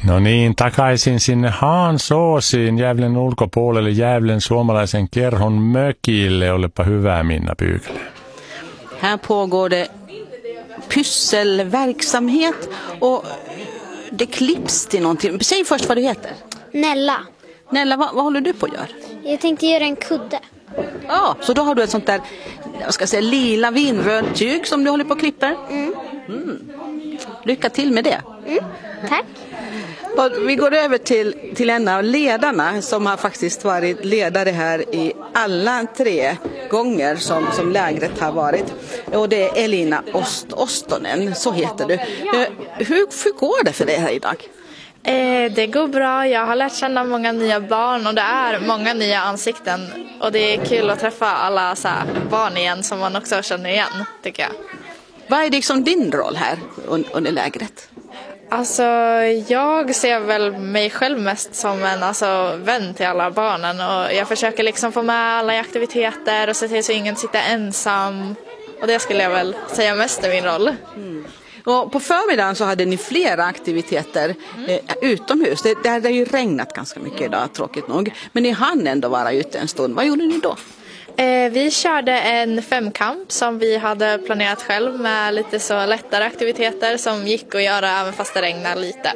No niin, takaisin sinne Haansoosiin, Gävlen ulkopuolelle, Gävlen suomalaisen kerhon mökille. Olepa hyvä, Minna Pyykälä. Här pågår det pysselverksamhet och det klipps till någonting. Säg först vad du heter. Nella. Nella, vad håller du på att göra? Jag tänkte göra en kudde. Ja, så då har du ett sånt där, jag ska säga, lila vinröd tyg som du håller på och klipper. Lycka till med det. Tack. Och vi går över till en av ledarna som har faktiskt varit ledare här i alla 3 gånger som lägret har varit. Och det är Elina Ostonen, så heter du. Hur går det för dig här idag? Det går bra. Jag har lärt känna många nya barn och det är många nya ansikten. Och det är kul att träffa alla så här barn igen som man också känner igen, tycker jag. Vad är liksom din roll här under lägret? Alltså, jag ser väl mig själv mest som en vän till alla barnen. Och jag försöker liksom få med alla i aktiviteter och se till så ingen sitter ensam. Och det skulle jag väl säga mest är min roll. Och på förmiddagen så hade ni flera aktiviteter utomhus. Det hade ju regnat ganska mycket idag, tråkigt nog. Men ni hann ändå vara ute en stund. Vad gjorde ni då? Vi körde en 5-kamp som vi hade planerat själv med lite så lättare aktiviteter som gick att göra även fast det regnade lite.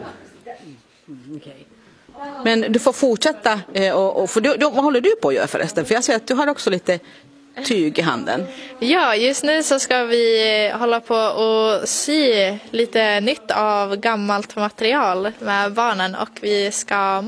Men du får fortsätta. Vad håller du på att göra förresten? För jag ser att du har också lite tyg i handen. Ja, just nu så ska vi hålla på och sy lite nytt av gammalt material med barnen och vi ska